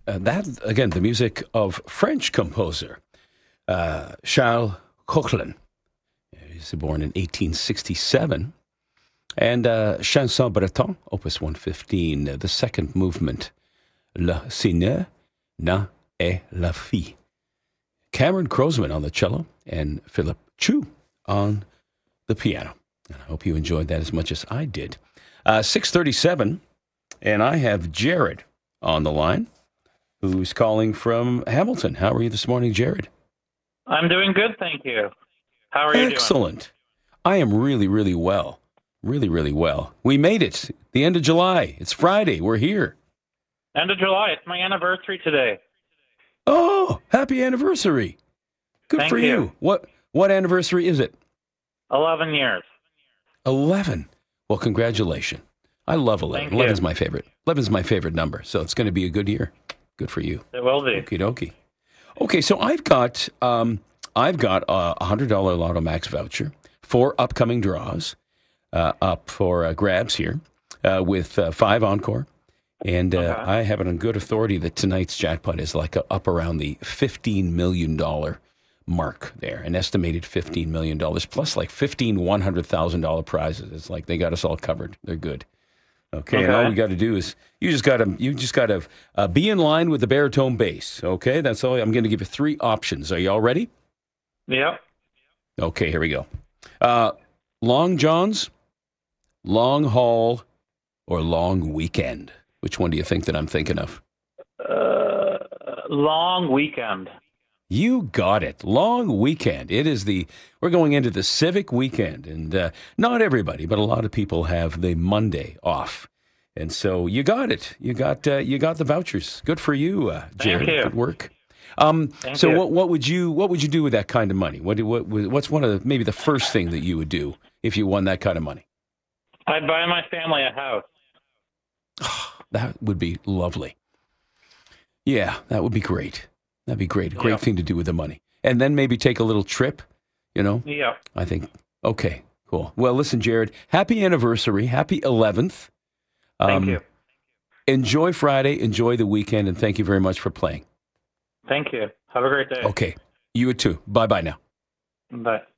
That, again, the music of French composer Charles Koechlin. He was born in 1867. And Chanson Breton, Opus 115, the second movement, Le Seigneur n'a et la fille. Cameron Crozeman on the cello and Philip Chu on the piano. And I hope you enjoyed that as much as I did. 6:37, and I have Jared on the line, who's calling from Hamilton. How are you this morning, Jared? I'm doing good, thank you. How are you doing? Excellent. I am really, really well. Really, really well. We made it. The end of July. It's Friday. We're here. End of July. It's my anniversary today. Oh, happy anniversary. Good Thank for you. What anniversary is it? 11 years. 11. Well, congratulations. I love 11. Thank you. 11's my favorite. 11's my favorite number, so it's going to be a good year. Good for you. It will be. Okie dokie. Okay, so I've got a $100 Lotto Max voucher for upcoming draws up for grabs here with 5 Encore. And I have it on good authority that tonight's jackpot is like up around the $15 million mark there, an estimated $15 million, plus like $100,000 prizes. It's like they got us all covered. They're good. Okay, and all we got to do is you just got to be in line with the baritone bass. Okay, that's all. I'm going to give you 3 options. Are you all ready? Yep. Okay, here we go. Long Johns, long haul, or long weekend. Which one do you think that I'm thinking of? Long weekend. You got it. Long weekend. We're going into the civic weekend, and not everybody, but a lot of people have the Monday off. And so you got it. You got the vouchers. Good for you, Jared. Thank you. Good work. Thank So you. what would you do with that kind of money? What's one of maybe the first thing that you would do if you won that kind of money? I'd buy my family a house. That would be lovely. Yeah, that would be great. That'd be great. A great thing to do with the money. And then maybe take a little trip, Yeah. I think, okay, cool. Well, listen, Jared, happy anniversary. Happy 11th. Thank you. Enjoy Friday. Enjoy the weekend. And thank you very much for playing. Thank you. Have a great day. Okay. You too. Bye-bye now. Bye.